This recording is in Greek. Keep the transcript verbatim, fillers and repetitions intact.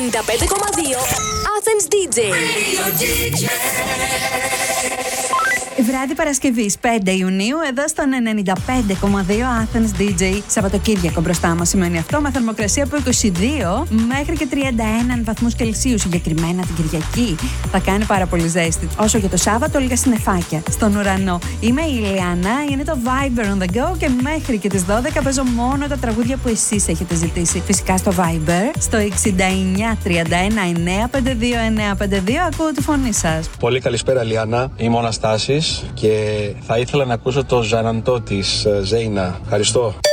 ενενήντα πέντε κόμμα δύο Athens ντι τζέι. Βράδυ Παρασκευής πέντε Ιουνίου, εδώ στον ενενήντα πέντε κόμμα δύο Athens ντι τζέι. Σαββατοκύριακο μπροστά μας σημαίνει αυτό, με θερμοκρασία από είκοσι δύο μέχρι και τριάντα ένα βαθμούς Κελσίου. Συγκεκριμένα την Κυριακή θα κάνει πάρα πολύ ζέστη. Όσο για το Σάββατο, λίγα συννεφάκια στον ουρανό. Είμαι η Ηλιάνα, είναι το Viber on the go και μέχρι και τις δώδεκα παίζω μόνο τα τραγούδια που εσείς έχετε ζητήσει. Φυσικά στο Viber, στο εξήντα εννιά τριάντα ένα εννιά πενήντα δύο εννιά πενήντα δύο ακούω τη φωνή σας. Πολύ καλησπέρα, Ηλιάνα. Είμαι ο Αναστάσης και θα ήθελα να ακούσω το Ζαναντό της Ζέινα. Ευχαριστώ.